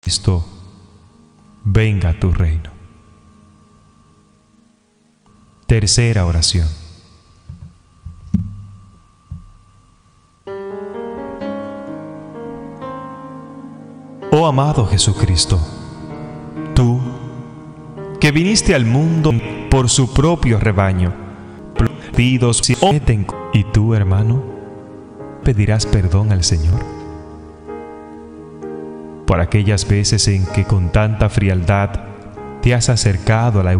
Cristo, venga a tu reino. Tercera oración. Oh amado Jesucristo, tú que viniste al mundo por su propio rebaño, y tú, hermano, pedirás perdón al Señor por aquellas veces en que con tanta frialdad te has acercado a la